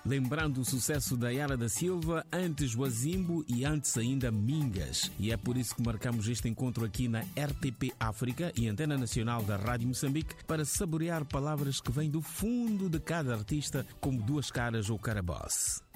lembrando o sucesso da Yara da Silva, antes o Azimbo e antes ainda Mingas. E é por isso que marcamos este encontro aqui na RTP África e Antena Nacional da Rádio Moçambique para saborear palavras que vêm do fundo de cada artista, como Duas Caras ou Carabosse.